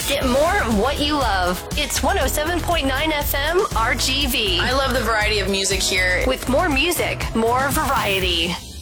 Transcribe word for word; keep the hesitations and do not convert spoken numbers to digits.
Get more of what you love. It's one oh seven point nine F M R G V. I love the variety of music here. With more music, more variety.